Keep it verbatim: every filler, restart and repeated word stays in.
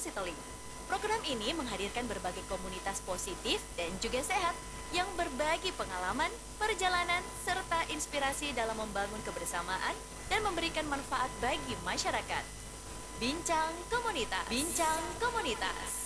Citylink. Program ini menghadirkan berbagai komunitas positif dan juga sehat yang berbagi pengalaman, perjalanan, serta inspirasi dalam membangun kebersamaan dan memberikan manfaat bagi masyarakat. Bincang Komunitas. Bincang Komunitas.